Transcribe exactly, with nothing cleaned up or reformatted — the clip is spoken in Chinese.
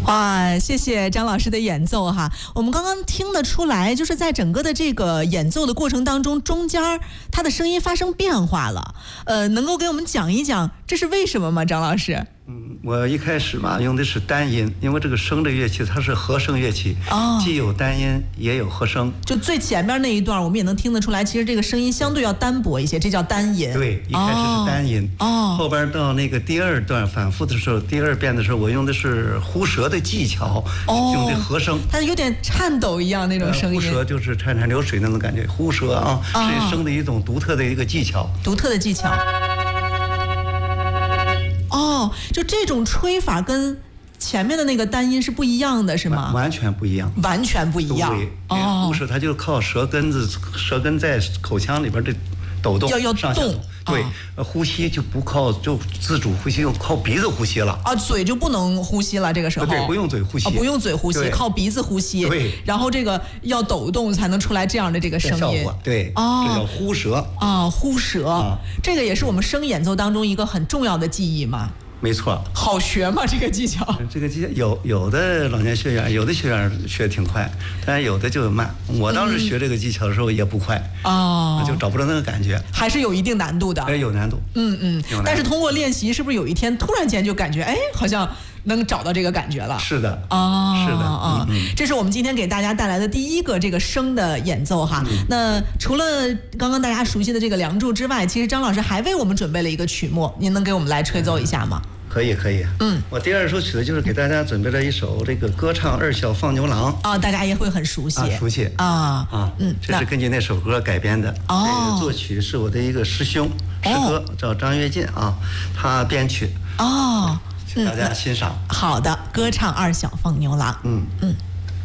哇，谢谢张老师的演奏哈。我们刚刚听得出来，就是在整个的这个演奏的过程当中，中间他的声音发生变化了。呃，能够给我们讲一讲这是为什么吗，张老师？ 嗯，我一开始嘛用的是单音，因为这个笙的乐器它是和声乐器，哦，既有单音也有和声。 就最前面那一段，我们也能听得出来，其实这个声音相对要单薄一些，这叫单音。 对，一开始是单音，哦，后边到那个第二段反复的时候，第二遍的时候，我用的是呼舌的技巧，哦，用的和声， 它有点颤抖一样那种声音。 呃、呼舌就是潺潺流水那种感觉，呼舌啊，哦，是笙的一种独特的一个技巧， 独特的技巧。哦，就这种吹法跟前面的那个单音是不一样的，是吗？ 完全不一样， 完全不一样。 对，哦，呼舌它就靠舌根子，舌根在口腔里边的抖动， 要要上下动。对，哦，呼吸就不靠就自主呼吸，用靠鼻子呼吸了。啊， 嘴就不能呼吸了，这个时候。 对，不用嘴呼吸。 啊，不用嘴呼吸，靠鼻子呼吸。 对。 然后这个要抖动才能出来这样的这个声音。 效果。对。哦。这叫呼舌。 啊，呼舌。啊。这个也是我们声演奏当中一个很重要的技艺嘛。 没错， 好学吗？这个技巧？ 这个技巧有有的老年学员，有的学员学挺快，但有的就慢。我当时学这个技巧的时候也不快，哦，就找不着那个感觉， 还是有一定难度的。 哎，有难度。 嗯嗯。但是通过练习，是不是有一天突然间就感觉，哎，好像能找到这个感觉了？ 是的。 哦， 是的。 啊，嗯，这是我们今天给大家带来的第一个这个笙的演奏哈。嗯，那除了刚刚大家熟悉的这个《梁祝》之外，其实张老师还为我们准备了一个曲目，您能给我们来吹奏一下吗？ 可以可以，嗯，我第二首曲子就是给大家准备了一首这个歌唱二小放牛郎啊，大家也会很熟悉， 啊、熟悉啊啊，嗯，这是根据那首歌改编的，哦，这个作曲是我的一个师兄，师哥叫张跃进啊，他编曲，哦，请大家欣赏。 好的，歌唱二小放牛郎，嗯嗯。